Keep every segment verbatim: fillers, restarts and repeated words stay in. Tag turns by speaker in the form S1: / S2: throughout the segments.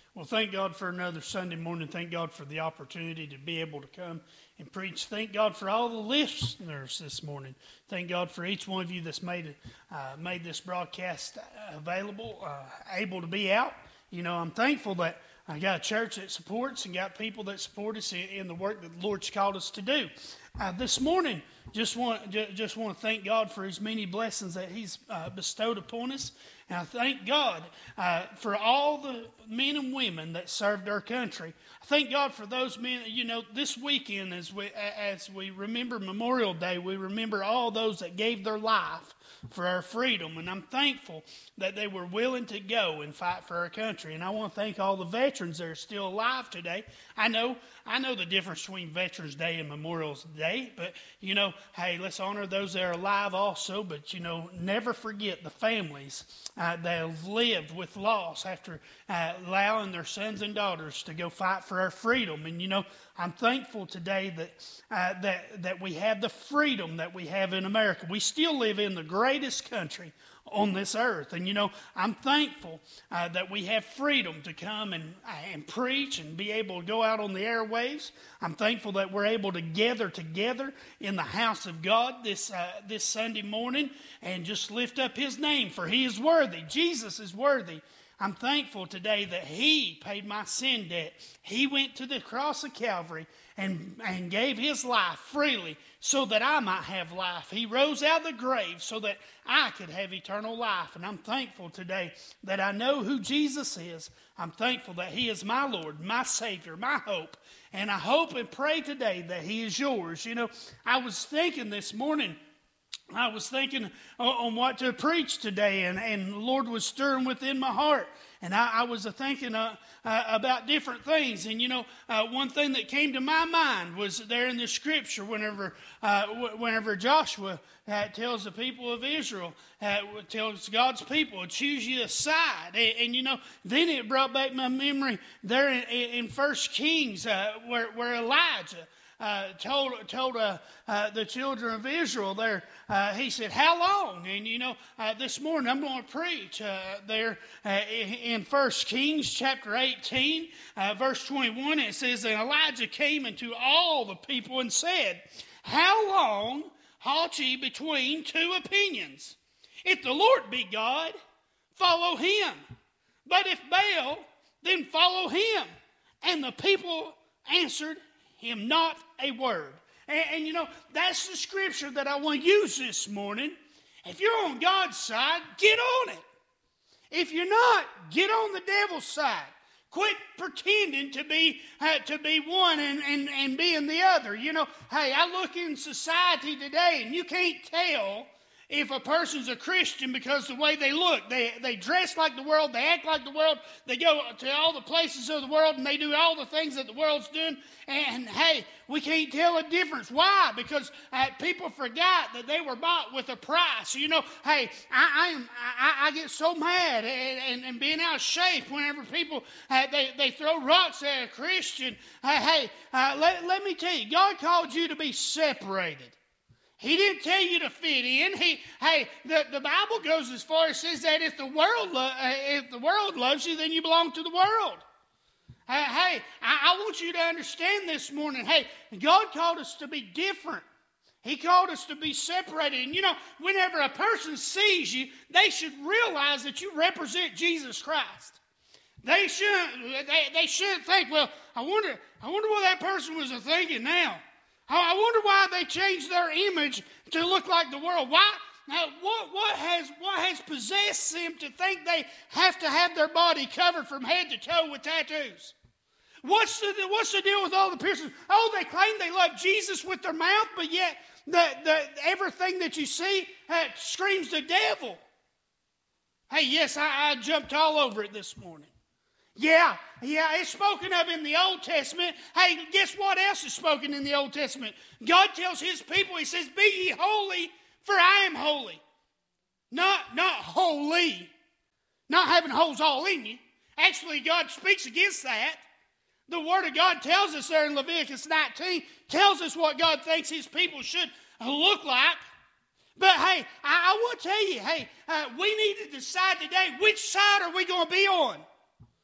S1: Well, thank God for another Sunday morning. Thank God for the opportunity to be able to come and preach. Thank God for all the listeners this morning. Thank God for each one of you that's made uh, made this broadcast available, uh, able to be out. You know, I'm thankful that I got a church that supports and got people that support us in, in the work that the Lord's called us to do. Uh, this morning, just want just, just want to thank God for His many blessings that He's uh, bestowed upon us. And I thank God uh, for all the men and women that served our country. I thank God for those men. You know, this weekend as we as we remember Memorial Day, we remember all those that gave their life for our freedom. And I'm thankful that they were willing to go and fight for our country. And I want to thank all the veterans that are still alive today. I know I know the difference between Veterans Day and Memorial Day, but, you know, hey, let's honor those that are alive also. But, you know, never forget the families uh, that have lived with loss after uh, allowing their sons and daughters to go fight for our freedom. And, you know, I'm thankful today that uh, that that we have the freedom that we have in America. We still live in the greatest country on this earth. And, you know, I'm thankful uh, that we have freedom to come and, and preach and be able to go out on the airwaves. I'm thankful that we're able to gather together in the house of God this uh, this Sunday morning and just lift up His name, for He is worthy. Jesus is worthy. I'm thankful today that He paid my sin debt. He went to the cross of Calvary and, and gave His life freely so that I might have life. He rose out of the grave so that I could have eternal life. And I'm thankful today that I know who Jesus is. I'm thankful that He is my Lord, my Savior, my hope. And I hope and pray today that He is yours. You know, I was thinking this morning, I was thinking on what to preach today, and, and the Lord was stirring within my heart. And I, I was thinking uh, uh, about different things. And, you know, uh, one thing that came to my mind was there in the Scripture whenever uh, whenever Joshua uh, tells the people of Israel, uh, tells God's people, choose you a side. And, and, you know, then it brought back my memory there in, in First Kings uh, where, where Elijah Uh, told told uh, uh, the children of Israel there, uh, he said, how long? And, you know, uh, this morning I'm going to preach uh, there uh, in First Kings chapter eighteen, uh, verse twenty-one. It says, and Elijah came unto all the people and said, how long halt ye between two opinions? If the Lord be God, follow Him. But if Baal, then follow him. And the people answered Him not a word. And, and you know, that's the scripture that I want to use this morning. If you're on God's side, get on it. If you're not, get on the devil's side. Quit pretending to be uh, to be one and, and, and being the other. You know, hey, I look in society today and you can't tell if a person's a Christian because the way they look. They they dress like the world, they act like the world, they go to all the places of the world and they do all the things that the world's doing. And hey, we can't tell a difference. Why? Because uh, people forgot that they were bought with a price. You know, hey, I, I am I, I get so mad and, and, and being out of shape whenever people uh, they, they throw rocks at a Christian. Uh, hey, uh, let, let me tell you, God called you to be separated. He didn't tell you to fit in. He, hey, the, the Bible goes as far as says that if the world lo- uh, if the world loves you, then you belong to the world. Uh, hey, I, I want you to understand this morning. Hey, God called us to be different. He called us to be separated. And you know, whenever a person sees you, they should realize that you represent Jesus Christ. They shouldn't. They, they shouldn't think, well, I wonder, I wonder what that person was thinking now. I wonder why they changed their image to look like the world. Why? Now, what, what has what has possessed them to think they have to have their body covered from head to toe with tattoos? What's the what's the deal with all the piercings? Oh, they claim they love Jesus with their mouth, but yet the, the everything that you see uh, screams the devil. Hey, yes, I, I jumped all over it this morning. Yeah, yeah, it's spoken of in the Old Testament. Hey, guess what else is spoken in the Old Testament? God tells His people, He says, be ye holy, for I am holy. Not, not holy, not having holes all in you. Actually, God speaks against that. The Word of God tells us there in Leviticus nineteen, tells us what God thinks His people should look like. But hey, I, I want to tell you, hey, uh, we need to decide today, which side are we going to be on?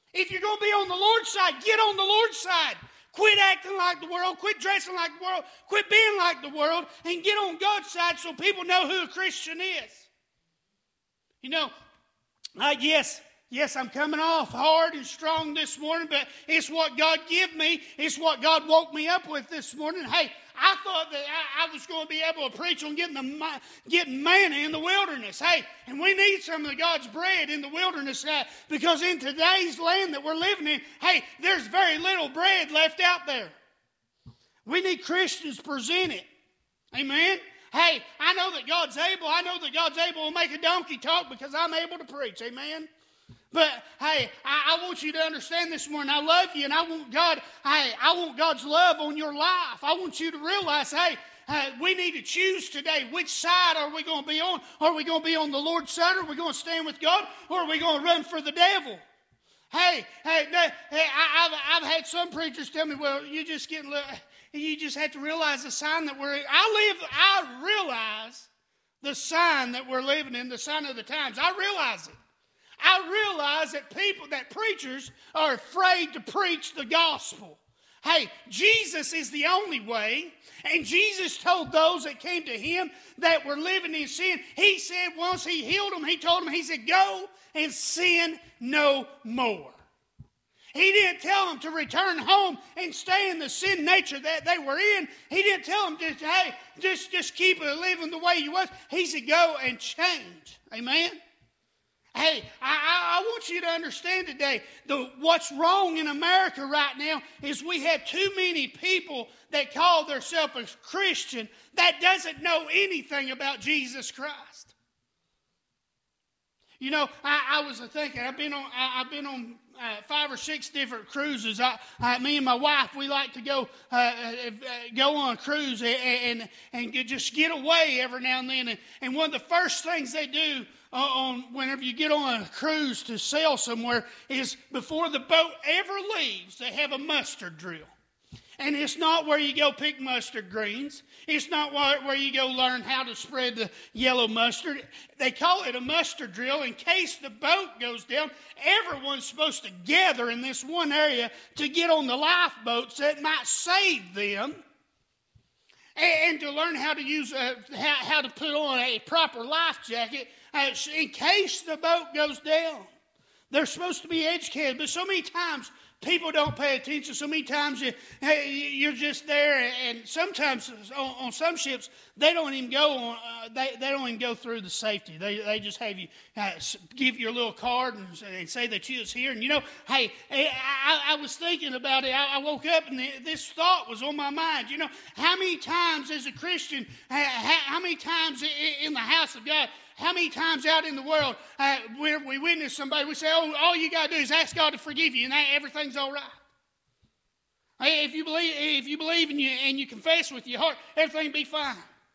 S1: If you're going to be on the Lord's side, get on the Lord's side. Quit acting like the world. Quit dressing like the world. Quit being like the world. And get on God's side so people know who a Christian is. You know, uh, yes, yes, I'm coming off hard and strong this morning, but it's what God gave me. It's what God woke me up with this morning. Hey, I thought that I, I was going to be able to preach on getting the getting manna in the wilderness. Hey, and we need some of God's bread in the wilderness uh, because in today's land that we're living in, hey, there's very little bread left out there. We need Christians to present it. Amen? Hey, I know that God's able. I know that God's able to make a donkey talk because I'm able to preach. Amen? But, hey, I, I want you to understand this morning, I love you, and I want God, hey, I want God's love on your life. I want you to realize, hey, uh, we need to choose today. Which side are we going to be on? Are we going to be on the Lord's side? Are we going to stand with God? Or are we going to run for the devil? Hey, hey, hey I, I've, I've had some preachers tell me, well, you just get, you just have to realize the sign that we're in. I live, I realize the sign that we're living in, the sign of the times. I realize it. I realize that people, that preachers are afraid to preach the gospel. Hey, Jesus is the only way, and Jesus told those that came to him that were living in sin, he said once he healed them, he told them, he said, go and sin no more. He didn't tell them to return home and stay in the sin nature that they were in. He didn't tell them, just, hey, just, just keep living the way you was. He said, go and change. Amen? Hey, I, I want you to understand today, the, what's wrong in America right now is we have too many people that call themselves a Christian that doesn't know anything about Jesus Christ. You know, I, I was thinking, I've been on, I, I've been on uh, five or six different cruises. I, I, me and my wife, we like to go uh, uh, go on a cruise and, and, and just get away every now and then. And, and one of the first things they do Uh, on whenever you get on a cruise to sail somewhere is before the boat ever leaves, they have a mustard drill. And it's not where you go pick mustard greens. It's not where, where you go learn how to spread the yellow mustard. They call it a mustard drill in case the boat goes down. Everyone's supposed to gather in this one area to get on the lifeboats that might save them. And to learn how to use, a, how, how to put on a proper life jacket uh, in case the boat goes down. They're supposed to be educated, but so many times people don't pay attention. So many times you, you're just there, and sometimes on, on some ships they don't even go on. Uh, they they don't even go through the safety. They they just have you uh, give your little card and, and say that you was here. And you know, hey, I, I was thinking about it. I, I woke up and this thought was on my mind. You know, how many times as a Christian, how, how many times in the house of God? How many times out in the world uh, we, we witness somebody, we say, oh, all you got to do is ask God to forgive you and that, everything's all right. Hey, if you believe, if you believe and you, and you confess with your heart, everything will be fine.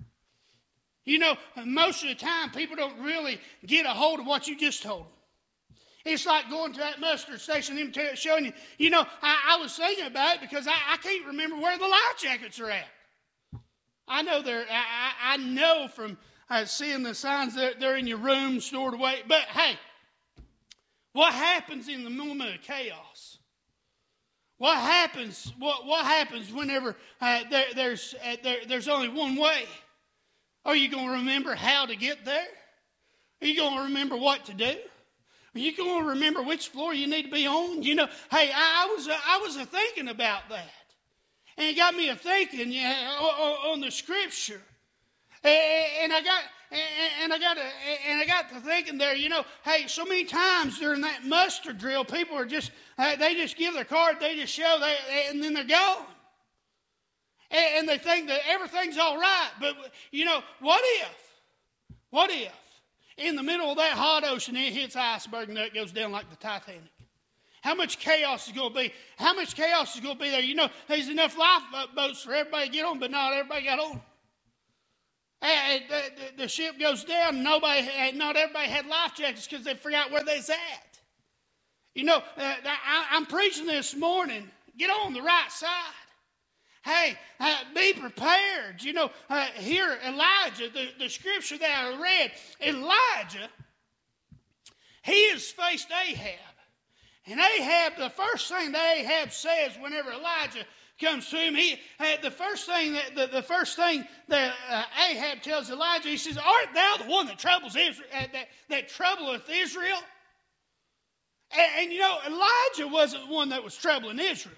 S1: You know, most of the time people don't really get a hold of what you just told them. It's like going to that mustard station and them showing you. You know, I, I was thinking about it because I, I can't remember where the life jackets are at. I know they're, I, I know from Uh, seeing the signs that they're in your room stored away. But hey, what happens in the moment of chaos? What happens? What what happens whenever uh, there, there's uh, there, there's only one way? Are you going to remember how to get there? Are you going to remember what to do? Are you going to remember which floor you need to be on? You know, hey, I, I was uh, I was uh, thinking about that, and it got me a thinking yeah, on, on the scripture. And I got, and I got, and I got to thinking there. You know, hey, so many times during that mustard drill, people are just, they just give their card, they just show, they, and then they're gone. And they think that everything's all right. But you know, what if, what if, in the middle of that hot ocean, it hits iceberg and it goes down like the Titanic? How much chaos is going to be? How much chaos is going to be there? You know, there's enough lifeboats for everybody to get on, but not everybody got on. And the, the, the ship goes down. Nobody, not everybody had life jackets because they forgot where they's at. You know, uh, I, I'm preaching this morning. Get on the right side. Hey, uh, be prepared. You know, uh, here Elijah, the, the scripture that I read, Elijah, he has faced Ahab. And Ahab, the first thing that Ahab says whenever Elijah comes to him, he uh, the first thing that the, the first thing that uh, Ahab tells Elijah, he says, "Art thou the one that troubles Israel, uh, that that troubleth Israel?" And, and you know, Elijah wasn't the one that was troubling Israel.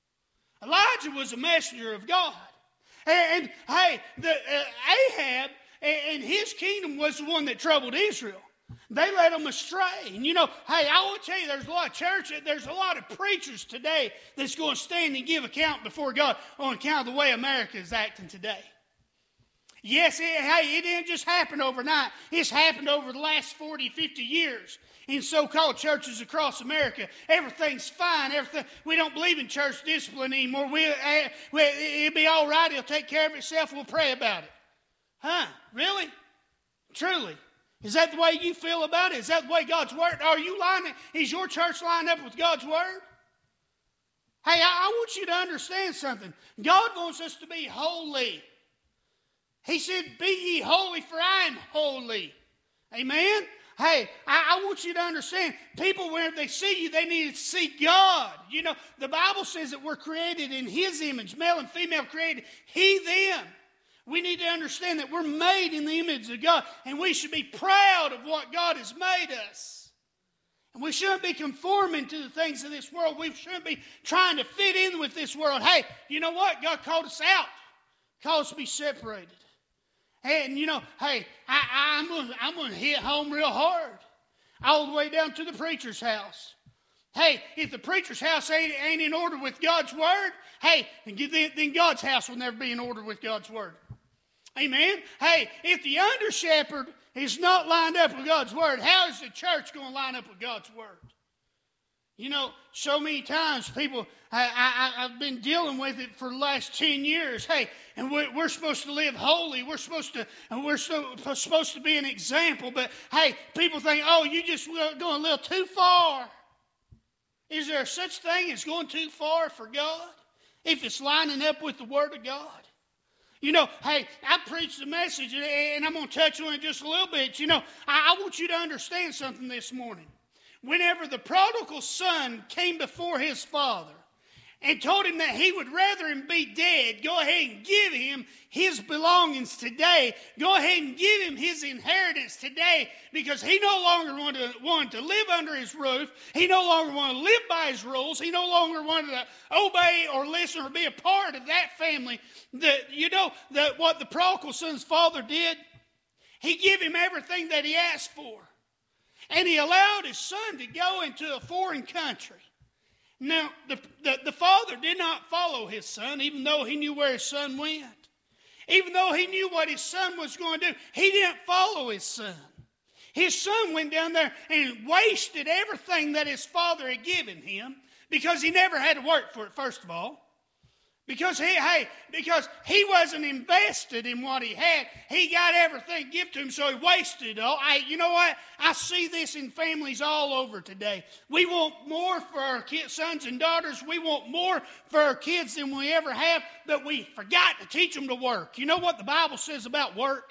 S1: Elijah was a messenger of God. And, and hey, the uh, Ahab and, and his kingdom was the one that troubled Israel. They led them astray. And you know, hey, I want to tell you, there's a lot of church, there's a lot of preachers today that's going to stand and give account before God on account of the way America is acting today. Yes, it, hey, it didn't just happen overnight. It's happened over the last forty, fifty years in so-called churches across America. Everything's fine. Everything. We don't believe in church discipline anymore. We, uh, we, it'll be all right. It'll take care of itself. We'll pray about it. Huh? Really? Truly? Is that the way you feel about it? Is that the way God's Word? Are you lining? Is your church lined up with God's Word? Hey, I, I want you to understand something. God wants us to be holy. He said, "Be ye holy, for I am holy." Amen? Hey, I, I want you to understand, people, whenever they see you, they need to see God. You know, the Bible says that we're created in His image, male and female created, He, them. We need to understand that we're made in the image of God, and we should be proud of what God has made us. And we shouldn't be conforming to the things of this world. We shouldn't be trying to fit in with this world. Hey, you know what? God called us out, called us to be separated. And, you know, hey, I, I, I'm going I'm going to hit home real hard, all the way down to the preacher's house. Hey, if the preacher's house ain't, ain't in order with God's Word, hey, then, then God's house will never be in order with God's Word. Amen? Hey, if the under-shepherd is not lined up with God's Word, how is the church going to line up with God's Word? You know, so many times people, I, I, I've been dealing with it for the last ten years. Hey, and we're, we're supposed to live holy. We're supposed to, and we're so, supposed to be an example. But hey, people think, oh, you just going a little too far. Is there such thing as going too far for God if it's lining up with the Word of God? You know, hey, I preached the message, and I'm going to touch on it just a little bit. You know, I, I want you to understand something this morning. Whenever the prodigal son came before his father and told him that he would rather him be dead, go ahead and give him his belongings today. Go ahead and give him his inheritance today, because he no longer wanted to, wanted to live under his roof. He no longer wanted to live by his rules. He no longer wanted to obey or listen or be a part of that family. That, you know, that what the prodigal son's father did? He gave him everything that he asked for. And he allowed his son to go into a foreign country. Now, the, the, the father did not follow his son, even though he knew where his son went. Even though he knew what his son was going to do, he didn't follow his son. His son went down there and wasted everything that his father had given him, because he never had to work for it, first of all. Because he, hey, because he wasn't invested in what he had. He got everything given to him, so he wasted it all. I, you know what? I see this in families all over today. We want more for our kids, sons and daughters. We want more for our kids than we ever have, but we forgot to teach them to work. You know what the Bible says about work?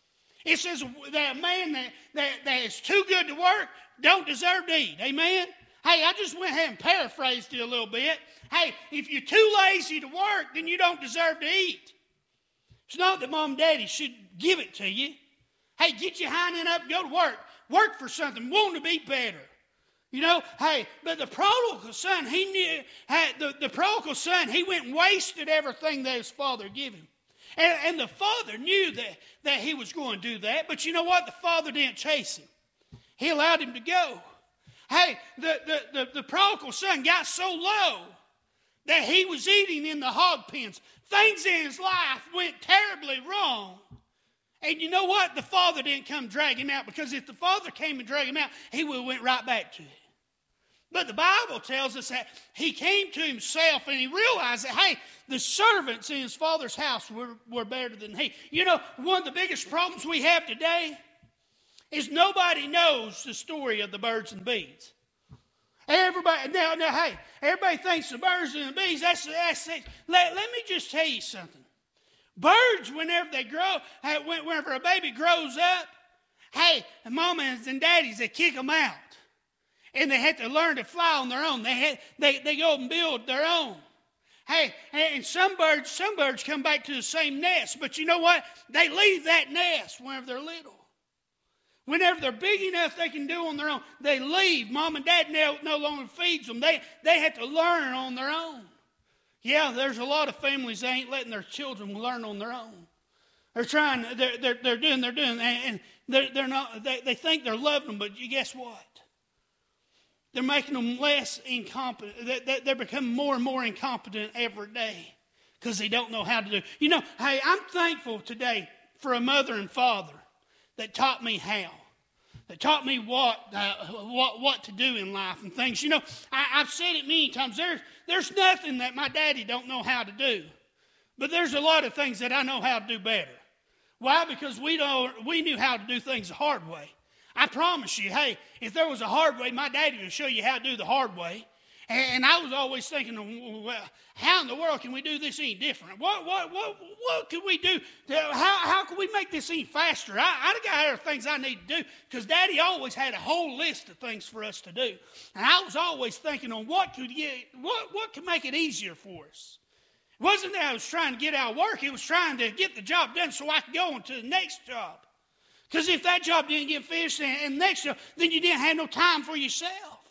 S1: It says that a man that, that, that is too good to work don't deserve to eat. Amen? Hey, I just went ahead and paraphrased it a little bit. Hey, if you're too lazy to work, then you don't deserve to eat. It's not that mom and daddy should give it to you. Hey, get your hind end up, go to work. Work for something, want to be better. You know, hey, but the prodigal son, he knew, hey, the, the prodigal son, he went and wasted everything that his father gave him. And, and the father knew that, that he was going to do that, but you know what? The father didn't chase him. He allowed him to go. Hey, the, the, the, the prodigal son got so low that he was eating in the hog pens. Things in his life went terribly wrong. And you know what? The father didn't come drag him out, because if the father came and dragged him out, he would have went right back to it. But the Bible tells us that he came to himself and he realized that, hey, the servants in his father's house were, were better than he. You know, one of the biggest problems we have today is nobody knows the story of the birds and bees. Everybody, now, now, hey, everybody thinks the birds and the bees, that's, that's, that's let, let me just tell you something. Birds, whenever they grow, whenever a baby grows up, hey, mamas and daddies, they kick them out. and they had to learn to fly on their own. They had they, they go and build their own. Hey, and some birds, some birds come back to the same nest, but you know what? They leave that nest whenever they're little. Whenever they're big enough they can do on their own, they leave. Mom and Dad no, no longer feeds them. They, they have to learn on their own. Yeah, there's a lot of families that ain't letting their children learn on their own. They're trying, they're, they're, they're doing, they're doing, and they're, they're not, they, they think they're loving them, but you guess what? They're making them less incompetent. They're becoming more and more incompetent every day because they don't know how to do. You know, hey, I'm thankful today for a mother and father that taught me how, that taught me what uh, what what to do in life and things. You know, I, I've said it many times. There's there's nothing that my daddy don't know how to do, but there's a lot of things that I know how to do better. Why? Because we don't we knew how to do things the hard way. I promise you, hey, if there was a hard way, my daddy would show you how to do the hard way. And I was always thinking, well, how in the world can we do this any different? What what what what can we do? To, how how can we make this any faster? I, I got other things I need to do because Daddy always had a whole list of things for us to do, and I was always thinking on what could get what what could make it easier for us. It wasn't that I was trying to get out of work; it was trying to get the job done so I could go on to the next job. Because if that job didn't get finished and, and the next job, then you didn't have no time for yourself.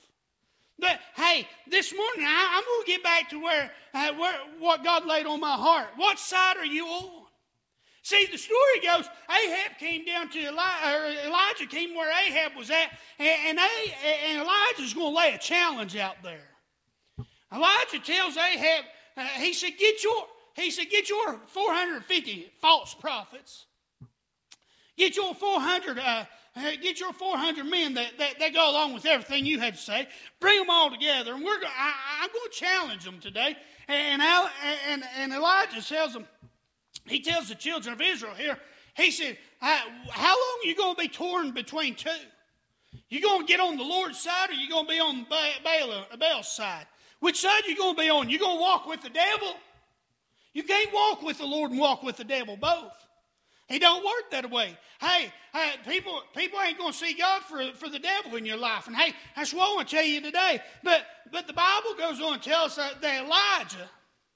S1: But hey, this morning I, I'm going to get back to where, uh, where what God laid on my heart. What side are you on? See, the story goes, Ahab came down to Eli- or Elijah came where Ahab was at, and, and, and Elijah's going to lay a challenge out there. Elijah tells Ahab, uh, he said, get your he said, get your four hundred fifty false prophets. Get your four hundred uh, get your four hundred men that, that, that go along with everything you had to say. Bring them all together, and we're go- I, I'm going to challenge them today. And, and, and Elijah tells them, he tells the children of Israel here, he said, how long are you going to be torn between two? You going to get on the Lord's side, or you going to be on Baal, Baal's side? Which side are you going to be on? You going to walk with the devil? You can't walk with the Lord and walk with the devil both. He don't work that way. Hey, hey people, people ain't going to see God for, for the devil in your life. And hey, that's what I want to tell you today. But but the Bible goes on and tells us that, that Elijah,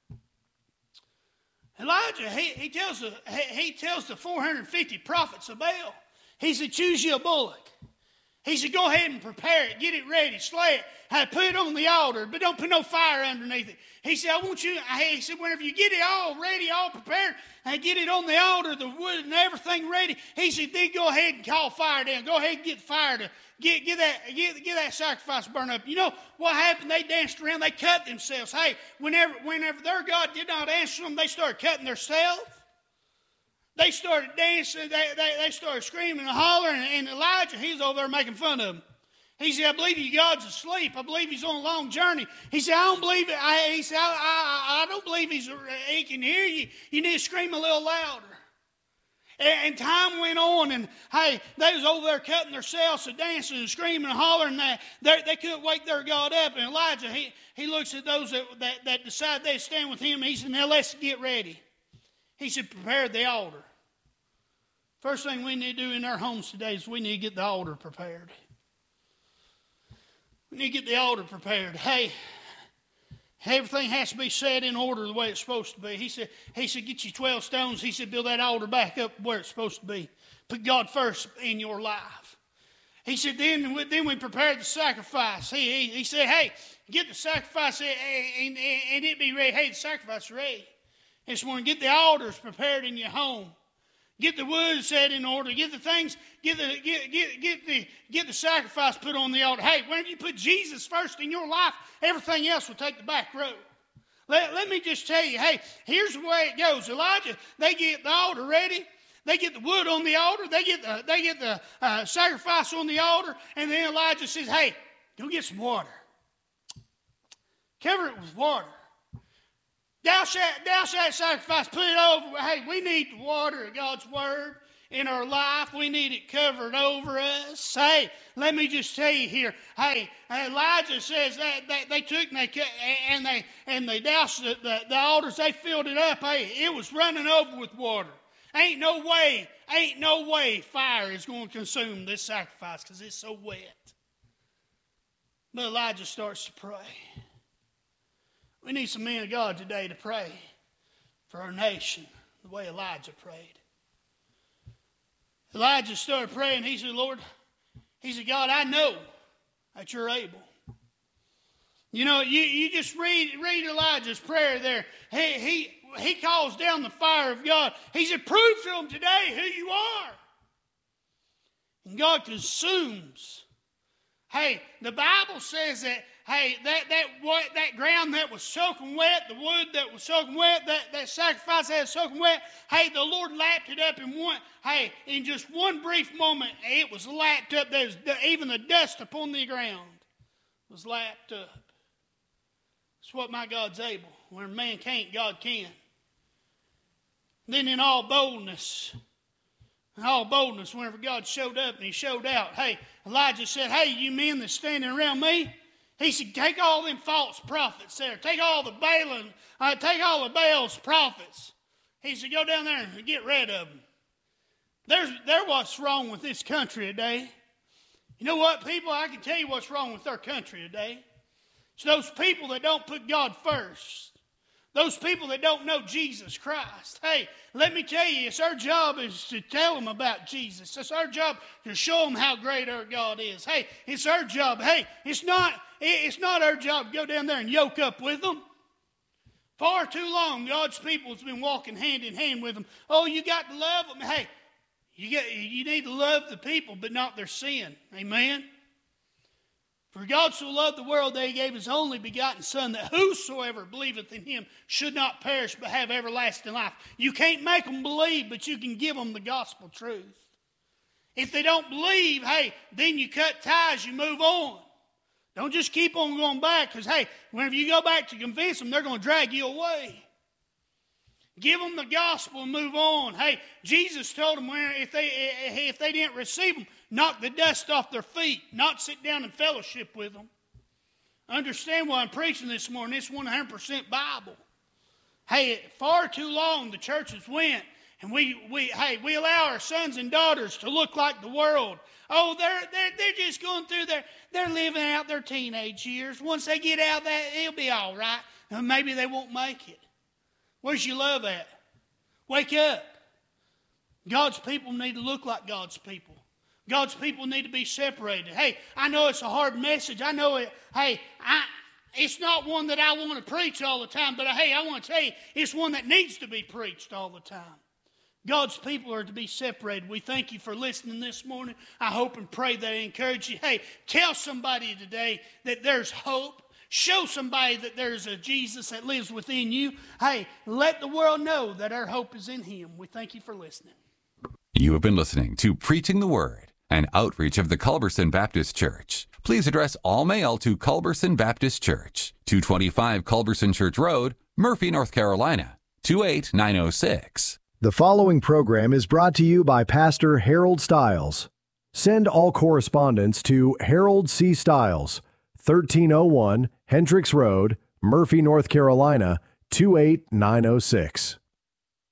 S1: Elijah, he, he tells the he, he tells the four hundred fifty prophets of Baal, he said, choose you a bullock. He said, go ahead and prepare it, get it ready, slay it, hey, put it on the altar, but don't put no fire underneath it. He said, I want you, he said, whenever you get it all ready, all prepared, and get it on the altar, the wood and everything ready, he said, then go ahead and call fire down. Go ahead and get fire to get, get that get, get that sacrifice burned up. You know what happened? They danced around, they cut themselves. Hey, whenever whenever their God did not answer them, they started cutting themselves. They started dancing, they, they, they started screaming and hollering, and Elijah, he's over there making fun of them. He said, I believe your God's asleep. I believe he's on a long journey. He said, I don't believe it. I, he said, I, I, I don't believe he's, he can hear you. You need to scream a little louder. And, and time went on, and hey, they was over there cutting themselves and dancing and screaming and hollering. That they, they couldn't wake their God up. And Elijah, he, he looks at those that, that, that decide they stand with him. And he said, now let's get ready. He said, prepare the altar. First thing we need to do in our homes today is we need to get the altar prepared. We need to get the altar prepared. Hey, everything has to be set in order the way it's supposed to be. He said, he said, get you twelve stones. He said, build that altar back up where it's supposed to be. Put God first in your life. He said, then, then we prepared the sacrifice. He, he, he said, hey, get the sacrifice and, and, and it be ready. Hey, the sacrifice is ready. This morning, get the altars prepared in your home. Get the wood set in order. Get the things, get the get, get, get the get the sacrifice put on the altar. Hey, whenever you put Jesus first in your life, everything else will take the back road. Let, let me just tell you, hey, here's the way it goes. Elijah, they get the altar ready. They get the wood on the altar. They get the they get the uh, sacrifice on the altar. And then Elijah says, hey, go get some water. Cover it with water. Thou shalt, thou shalt sacrifice, put it over. Hey, we need the water of God's word in our life. We need it covered over us. Hey, let me just tell you here. Hey, Elijah says that, that they took and they and they and they doused the, the, the altars. They filled it up. Hey, it was running over with water. Ain't no way, ain't no way fire is going to consume this sacrifice because it's so wet. But Elijah starts to pray. We need some men of God today to pray for our nation the way Elijah prayed. Elijah started praying. He said, Lord, he said, God, I know that you're able. You know, you, you just read read Elijah's prayer there. He, he, he calls down the fire of God. He said, prove to them today who you are. And God consumes. Hey, the Bible says that, hey, that that what that ground that was soaking wet, the wood that was soaking wet, that, that sacrifice that was soaking wet, hey, the Lord lapped it up in one, hey, in just one brief moment, it was lapped up. There's even the dust upon the ground was lapped up. That's what my God's able. When man can't, God can. Then in all boldness, in all boldness, whenever God showed up and he showed out, hey, Elijah said, hey, you men that's standing around me, he said, take all them false prophets there. Take all the Balaam, uh, take all the Baal's prophets. He said, go down there and get rid of them. There's, there's what's wrong with this country today. You know what, people? I can tell you what's wrong with our country today. It's those people that don't put God first. Those people that don't know Jesus Christ. Hey, let me tell you, it's our job is to tell them about Jesus. It's our job to show them how great our God is. Hey, it's our job. Hey, it's not, it's not our job to go down there and yoke up with them. Far too long, God's people has been walking hand in hand with them. Oh, you got to love them. Hey, you, get, you need to love the people, but not their sin. Amen? For God so loved the world that he gave his only begotten Son, that whosoever believeth in him should not perish but have everlasting life. You can't make them believe, but you can give them the gospel truth. If they don't believe, hey, then you cut ties, you move on. Don't just keep on going back, because, hey, whenever you go back to convince them, they're going to drag you away. Give them the gospel and move on. Hey, Jesus told them if they, if they didn't receive them, knock the dust off their feet, not sit down and fellowship with them. Understand why I'm preaching this morning. It's one hundred percent Bible. Hey, far too long the churches went, and we, we hey, we allow our sons and daughters to look like the world. Oh, they're, they're, they're just going through their, they're living out their teenage years. Once they get out of that, it'll be all right. And maybe they won't make it. Where's your love at? Wake up. God's people need to look like God's people. God's people need to be separated. Hey, I know it's a hard message. I know it. Hey, I, it's not one that I want to preach all the time, but hey, I want to tell you, it's one that needs to be preached all the time. God's people are to be separated. We thank you for listening this morning. I hope and pray that I encourage you. Hey, tell somebody today that there's hope. Show somebody that there's a Jesus that lives within you. Hey, let the world know that our hope is in him. We thank you for listening.
S2: You have been listening to Preaching the Word, an outreach of the Culberson Baptist Church. Please address all mail to Culberson Baptist Church, two twenty-five Culberson Church Road, Murphy, North Carolina, two eight nine oh six.
S3: The following program is brought to you by Pastor Harold Stiles. Send all correspondence to Harold C. Stiles, thirteen oh one Hendricks Road, Murphy, North Carolina, two eight nine oh six.